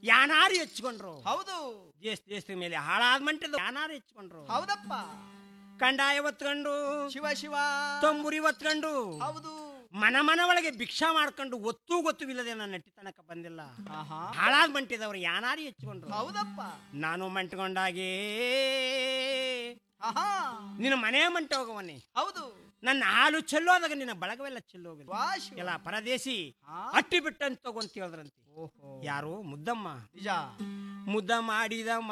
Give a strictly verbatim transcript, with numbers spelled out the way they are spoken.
ಯಾನಾರು ಹೆಚ್ಚಿಕೊಂಡ್ರು. ಹೌದು. ದೇಶ ದೇಶದ ಮೇಲೆ ಹಾಳಾದ ಮಂಟದ ಯಾನಾರು ಹೆಚ್ಚಿಕೊಂಡ್ರು. ಹೌದಪ್ಪ. ಕಂಡಾಯ ಒತ್ಕೊಂಡು ಶಿವ ಶಿವ ತಂಬುರಿ ಒತ್ಕೊಂಡು ಹೌದು. ಮನ ಮನ ಒಳಗೆ ಭಿಕ್ಷಾ ಮಾಡ್ಕೊಂಡು ಒತ್ತೂ ಗೊತ್ತುವಿಲ್ಲದೆ ನನ್ನ ನಟ್ಟಿ ತನಕ ಬಂದಿಲ್ಲ. ಹಾಳಾದ ಮಂಟಿದವ್ರು ಯಾನಾರು ಹೆಚ್ಚಿಕೊಂಡ್ರು. ಹೌದಪ್ಪ. ನಾನು ಮಂಟ್ಕೊಂಡಾಗೆ ಆಹಾ ನಿನ್ನ ಮನೆ ಮಂಟ ಹೋಗವನ್ನಿ. ಹೌದು. ನನ್ನ ಹಾಲು ಚೆಲ್ಲೋದಾಗ ನಿನ್ನ ಬಳಗವೆಲ್ಲ ಚೆಲ್ಲೋಗಿಲ್ಲ. ವಾ ಶಿವ. ಎಲ್ಲ ಪರದೇಶಿ ಹಾ. ಅಟ್ಟಿ ಬಿಟ್ಟಂತ ತಗೊಂತ ಹೇಳಿದ್ರಂತೆ. ಓಹೋ. ಯಾರು? ಮುದ್ದಮ್ಮ. ನಿಜ. ಮುದ್ದ ಮಾಡಿದ